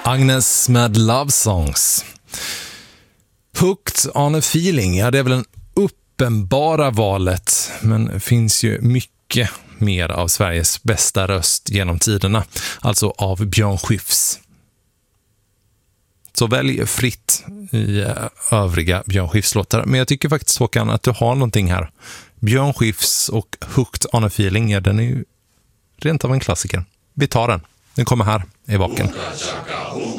Agnes med Love Songs. Hooked on a feeling, ja det är väl en uppenbara valet, men det finns ju mycket mer av Sveriges bästa röst genom tiderna, alltså av Björn Skifs. Så välj fritt i övriga Björn Skifs-låtar, men jag tycker faktiskt Håkan att du har någonting här. Björn Skifs och Hooked on a feeling, ja, den är ju rent av en klassiker. Vi tar den. Den kommer här i Vaken.